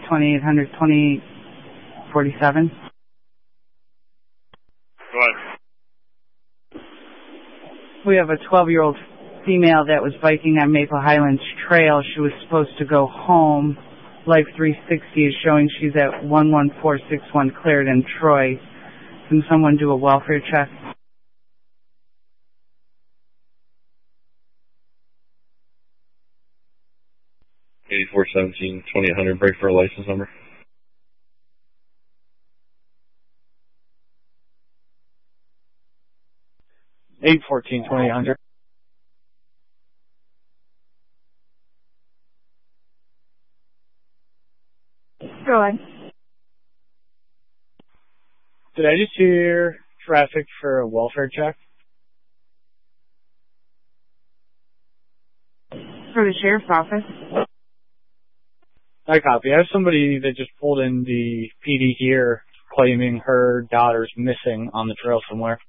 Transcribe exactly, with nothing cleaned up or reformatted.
twenty-eight hundred, twenty forty-seven. Go ahead. We have a twelve-year-old female that was biking on Maple Highlands Trail. She was supposed to go home. Life three sixty is showing she's at one one four six one Clarendon, Troy. Can someone do a welfare check? eighty-four seventeen, twenty-eight hundred, break for a license number. eight fourteen, twenty-eight hundred. Go ahead. Did I just hear traffic for a welfare check? For the sheriff's office. I copy. I have somebody that just pulled in the P D here claiming her daughter's missing on the trail somewhere.